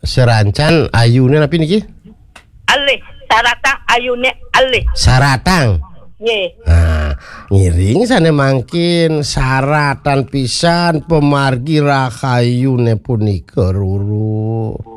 serancan ayune napa niki? Alih, saratang ayune alih. Saratang. Nggih. Nah, ngiring sana mangkin saratan pisan pemargi rahayune punika Ruru.